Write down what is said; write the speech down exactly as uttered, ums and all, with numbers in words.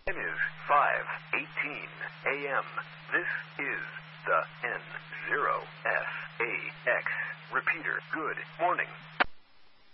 It is five eighteen a.m. This is the N zero S A X repeater. Good morning.